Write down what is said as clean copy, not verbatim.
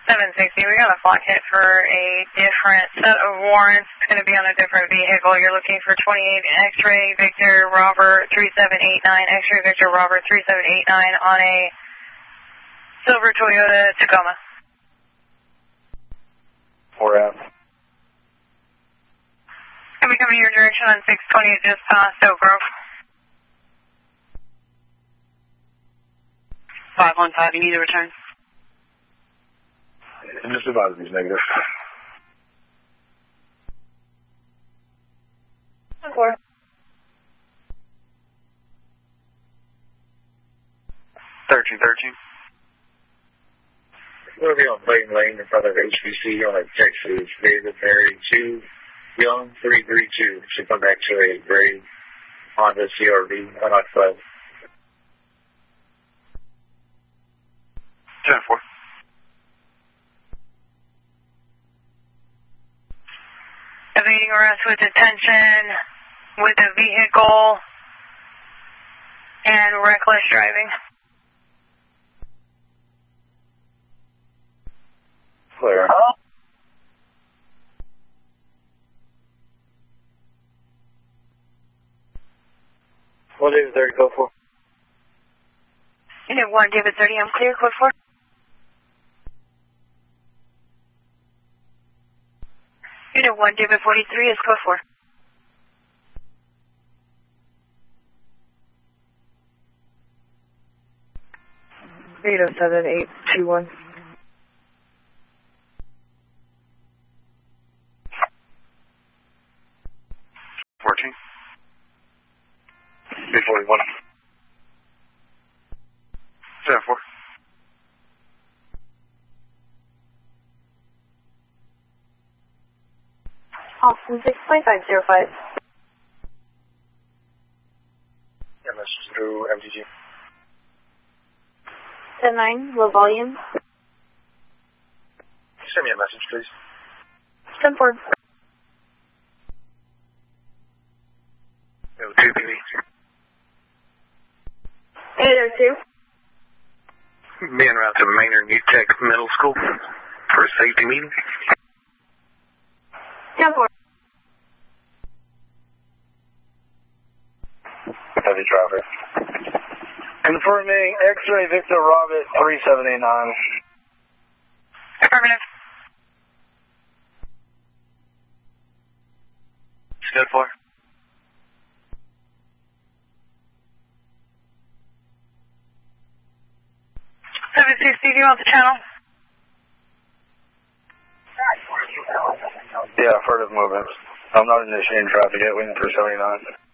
760, we got a block hit for a different set of warrants. It's going to be on a different vehicle. You're looking for 28 X-Ray Victor Robert 3789, X-Ray Victor Robert 3789 on a silver Toyota Tacoma. 4 out. Can we come in your direction on 620 just past Oak Grove? 515, you need to return. And just advise these negative. 4. 1313. We're going to be on Clayton Lane in front of HBC on a Texas David Mary 2 Young 332. Should come back to a gray Honda CRV 195. 10-4. Evading arrest with detention with a vehicle and reckless driving. Clear. What David 30, code 4? Unit 1, David 30, I'm clear, code 4. Unit 1, David 43 is code 4. Vito 7821. 14. B41. 7-4. Austin 6.505. Yeah, message through MTG. 10-9, low volume. Send me a message, please. 10-4. 2 BB. 802. Being route to Maynard New Tech Middle School for a safety meeting. 10-4. Heavy traffic. Confirming X-Ray Victor Robert 3789. Affirmative. Stood for. 760, do you want the channel? Yeah, furtive movements. I'm not initiating traffic yet, waiting for 79.